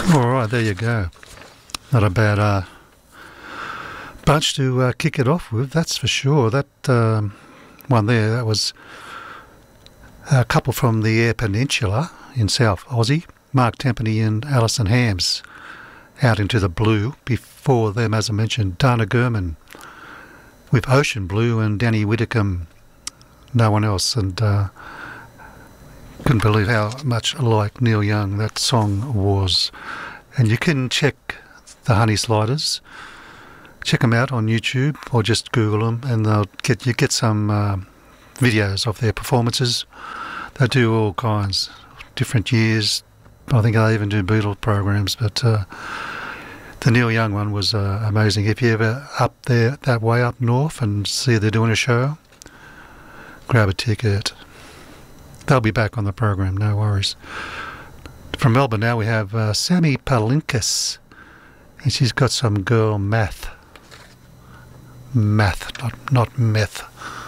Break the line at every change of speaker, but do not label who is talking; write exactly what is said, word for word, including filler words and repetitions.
All right, there you go. Not a bad uh, bunch to uh, kick it off with, that's for sure. That um, one there, that was a couple from the Eyre Peninsula in South Aussie, Mark Tempany and Alison Hams, Out Into the Blue. Before them, as I mentioned, Dana Gurman with Ocean Blue, and Danny Widdicombe, No One Else. And uh, couldn't believe how much like Neil Young that song was. And you can check the Honey Sliders, check them out on YouTube or just Google them, and they'll get you get some uh, videos of their performances. They do all kinds, different years. I think they even do Beatle programs, but uh, the Neil Young one was uh, amazing. If you're ever up there that way up north and see they're doing a show, grab a ticket. They'll be back on the program, no worries. From Melbourne now we have uh, Sammy Palinkas, and she's got some girl math. Math, not, not meth.